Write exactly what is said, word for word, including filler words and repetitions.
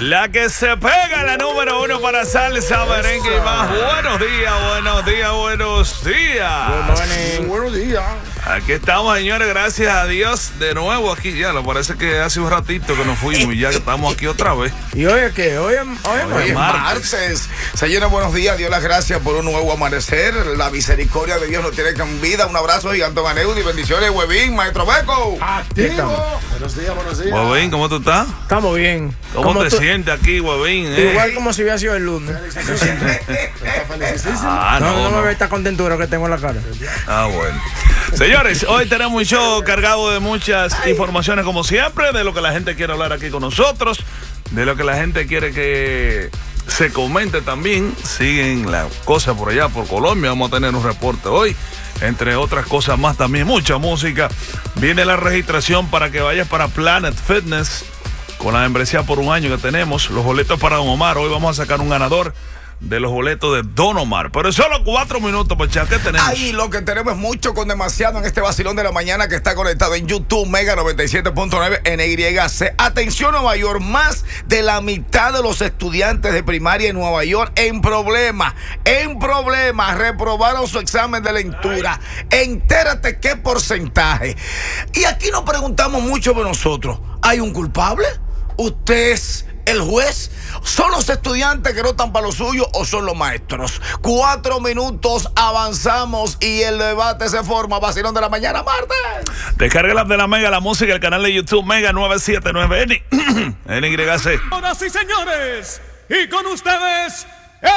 La que se pega, la número uno para salsa, merengue y más. Buenos días, buenos días, buenos días. Good buenos días. Aquí estamos, señores, gracias a Dios. De nuevo aquí, ya, lo parece que hace un ratito que nos fuimos y ya que estamos aquí otra vez. ¿Y hoy es qué? Hoy es, hoy es, Hoy es martes. martes. Señores, buenos días. Dios las gracias por un nuevo amanecer. La misericordia de Dios nos tiene con vida. Un abrazo gigante, Maneudi. Bendiciones, Huevín, Maestro Beco. Activo. Buenos días, buenos días. Huevín, ¿cómo tú estás? Estamos bien. ¿Cómo te tú? sientes aquí, Huevín? Eh? Igual como si hubiera sido el lunes. Ah, no, no, no, no no. me ve esta contentura que tengo en la cara. Ah, bueno. Señores, hoy tenemos un show cargado de muchas informaciones, como siempre, de lo que la gente quiere hablar aquí con nosotros, de lo que la gente quiere que se comente también. Siguen las cosas por allá, por Colombia. Vamos a tener un reporte hoy, entre otras cosas más también, mucha música. Viene la registración para que vayas para Planet Fitness con la membresía por un año que tenemos. Los boletos para Don Omar. Hoy vamos a sacar un ganador de los boletos de Don Omar. Pero solo cuatro minutos, pues ya, ¿qué tenemos? Ahí lo que tenemos es mucho con demasiado en este vacilón de la mañana que está conectado en YouTube, Mega noventa y siete punto nueve N Y C. Atención, Nueva York, más de la mitad de los estudiantes de primaria en Nueva York en problemas, en problemas, reprobaron su examen de lectura. Entérate qué porcentaje. Y aquí nos preguntamos mucho de nosotros, ¿hay un culpable? ¿Usted es el juez? ¿Son los estudiantes que no están para lo suyo o son los maestros? Cuatro minutos, avanzamos y el debate se forma. Vacilón de la mañana, martes. Descarga la app de la Mega, la música, el canal de YouTube Mega nueve siete nueve N Y C. Señoras y señores, y con ustedes,